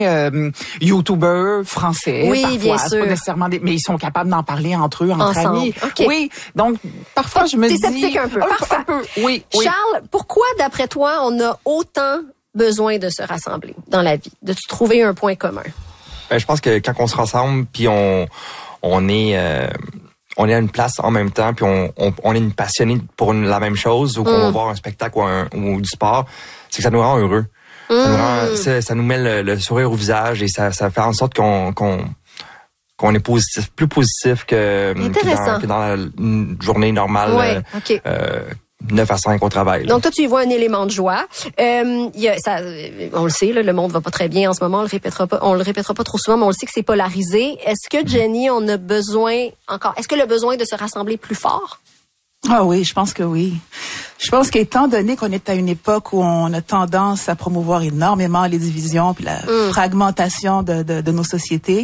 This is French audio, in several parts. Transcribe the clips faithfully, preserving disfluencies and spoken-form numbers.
Euh, YouTubeurs français, oui, parfois, bien c'est sûr. pas nécessairement des, mais ils sont capables d'en parler entre eux, entre Ensemble. amis. Okay. Oui, donc parfois je me T'es dis... sceptique un peu, un parfait. Un peu. Oui, oui. Charles, pourquoi, d'après toi, on a autant besoin de se rassembler dans la vie, de trouver un point commun? Ben, je pense que quand on se rassemble, puis on on est euh, on est à une place en même temps, puis on on, on est une passionnée pour une, la même chose, ou qu'on mm. va voir un spectacle ou, un, ou du sport, c'est que ça nous rend heureux. Mm. Ça nous rend, ça, ça nous met le, le sourire au visage, et ça ça fait en sorte qu'on qu'on qu'on est positif, plus positif que, que dans, que dans la une journée normale. Ouais, euh, OK. euh, neuf à cinq au travail. Là. Donc, toi, tu y vois un élément de joie. Euh, y a, ça, on le sait, là, le monde va pas très bien en ce moment. On le répétera pas, on le répétera pas trop souvent, mais on le sait que c'est polarisé. Est-ce que, Jenny, on a besoin encore, est-ce que le besoin de se rassembler plus fort? Ah oui, je pense que oui. Je pense qu'étant donné qu'on est à une époque où on a tendance à promouvoir énormément les divisions puis la mm. fragmentation de, de, de nos sociétés,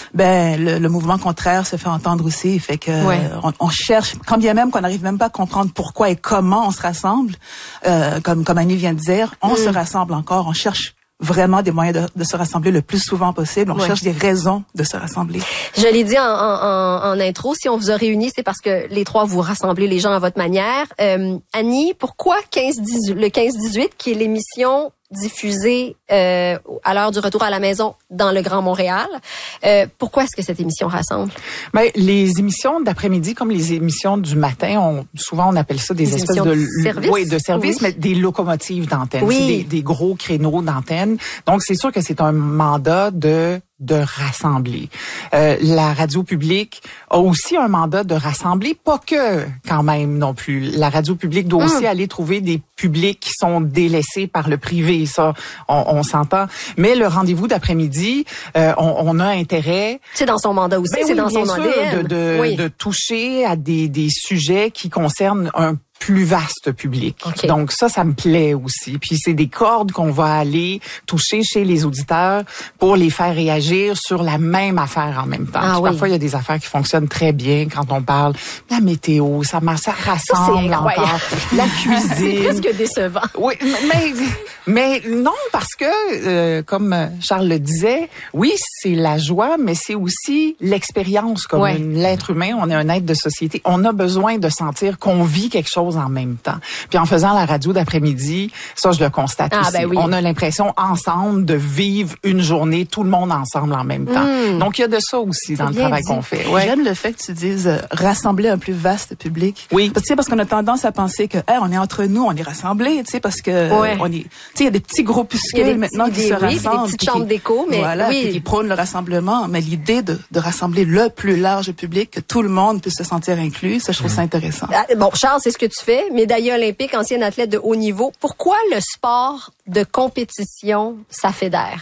ben le, le mouvement contraire se fait entendre aussi. Fait que ouais. on, on cherche, quand bien même qu'on n'arrive même pas à comprendre pourquoi et comment on se rassemble, euh, comme comme Annie vient de dire, on mm. se rassemble encore, on cherche vraiment des moyens de, de se rassembler le plus souvent possible. On ouais. cherche des raisons de se rassembler. Je l'ai dit en, en, en intro, si on vous a réunis, c'est parce que les trois, vous rassemblez les gens à votre manière. Euh, Annie, pourquoi quinze dix-huit, le quinze dix-huit, qui est l'émission diffusée euh, à l'heure du retour à la maison dans le Grand Montréal, euh, pourquoi est-ce que cette émission rassemble? Ben, les émissions d'après-midi, comme les émissions du matin, on, souvent on appelle ça des, des espèces de, de service, oui, de service, oui. mais des locomotives d'antenne, oui. c'est des, des gros créneaux d'antenne. Donc c'est sûr que c'est un mandat de de rassembler. Euh, la radio publique a aussi un mandat de rassembler, pas que quand même non plus. La radio publique doit mmh. aussi aller trouver des publics qui sont délaissés par le privé, ça, on, on s'entend. Mais le rendez-vous d'après-midi, euh, on, on a intérêt... C'est dans son mandat aussi, ben c'est oui, dans son A D N. De, de, oui. de toucher à des, des sujets qui concernent un plus vaste public. Okay. Donc ça, ça me plaît aussi. Puis c'est des cordes qu'on va aller toucher chez les auditeurs pour les faire réagir sur la même affaire en même temps. Ah oui. Parfois, il y a des affaires qui fonctionnent très bien quand on parle de la météo, ça, ça rassemble ça, encore. La cuisine. C'est presque décevant. Oui, mais, mais non, parce que, euh, comme Charles le disait, oui, c'est la joie, mais c'est aussi l'expérience comme ouais. l'être humain. On est un être de société. On a besoin de sentir qu'on vit quelque chose en même temps. Puis en faisant la radio d'après-midi, ça je le constate ah, aussi. Ben oui. On a l'impression ensemble de vivre une journée, tout le monde ensemble en même temps. Mmh. Donc il y a de ça aussi dans le travail dit. qu'on fait. Ouais. J'aime le fait que tu dises euh, rassembler un plus vaste public. Oui. Parce que parce qu'on a tendance à penser que hey, on est entre nous, on est rassemblés, tu sais, parce que ouais. euh, on est, tu sais, il y a des petits groupuscules des maintenant petits, qui se oui, rassemblent, des petites chambres d'écho, mais voilà, oui. puis qui prônent le rassemblement. Mais l'idée de, de rassembler le plus large public, que tout le monde puisse se sentir inclus, ça je trouve mmh. ça intéressant. Ah, bon, Charles, c'est ce que tu fais, médaillé olympique, ancien athlète de haut niveau. Pourquoi le sport de compétition, ça fédère?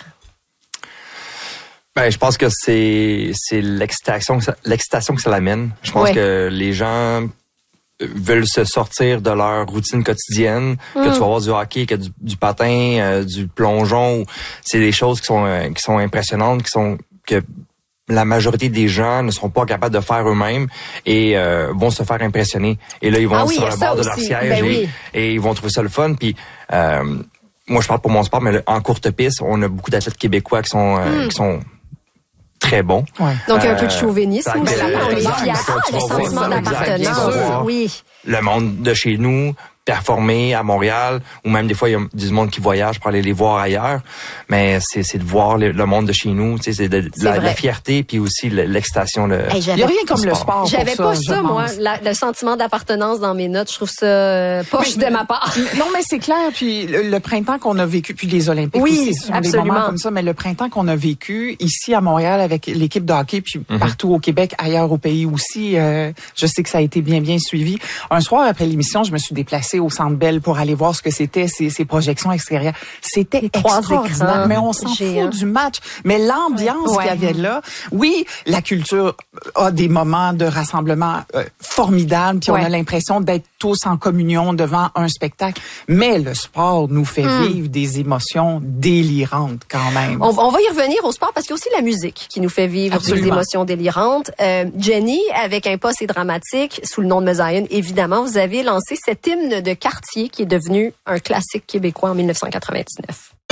Ben, je pense que c'est c'est l'excitation, l'excitation que ça l'amène. Je pense ouais. que les gens veulent se sortir de leur routine quotidienne, mm. que tu vas avoir du hockey, que du, du patin, euh, du plongeon. C'est des choses qui sont euh, qui sont impressionnantes, qui sont que la majorité des gens ne seront pas capables de faire eux-mêmes et euh, vont se faire impressionner. Et là, ils vont ah oui, sur le bord de leur siège ben et, oui. et ils vont trouver ça le fun. Puis euh, moi, je parle pour mon sport, mais en courte piste, on a beaucoup d'athlètes québécois qui sont euh, mm. qui sont très bons. Ouais. Donc il y a un peu de euh, chauvinisme aussi. On est fiers, le sentiment d'appartenance. Oui. Le monde de chez nous, performer à Montréal, ou même des fois, il y a du monde qui voyage pour aller les voir ailleurs. Mais c'est, c'est de voir le, le monde de chez nous, tu sais, c'est de, de la, la fierté, puis aussi l'excitation. Le, hey, il n'y a rien comme sport. le sport. J'avais pour pas ça, ça, moi, la, le sentiment d'appartenance dans mes notes. Je trouve ça euh, poche de ma part. Non, mais c'est clair. Puis le, le printemps qu'on a vécu, puis les Olympiques oui, aussi, ce sont absolument. des moments comme ça. Mais le printemps qu'on a vécu ici à Montréal avec l'équipe de hockey, puis mm-hmm. partout au Québec, ailleurs au pays aussi, euh, je sais que ça a été bien, bien suivi. Un soir après l'émission, je me suis déplacée au Centre Bell pour aller voir ce que c'était ces, ces projections extérieures. C'était extraordinaire, mais on s'en fout du match. Mais l'ambiance ouais. qu'il y avait là, oui, la culture a des moments de rassemblement euh, formidables, puis ouais. on a l'impression d'être tous en communion devant un spectacle. Mais le sport nous fait mm. vivre des émotions délirantes quand même. On, on va y revenir au sport parce qu'il y a aussi la musique qui nous fait vivre Absolument. Des émotions délirantes. Euh, Jenny, avec Un poste et dramatique, sous le nom de Mesaïen, évidemment, vous avez lancé cet hymne de quartier qui est devenu un classique québécois en mille neuf cent quatre-vingt-dix-neuf.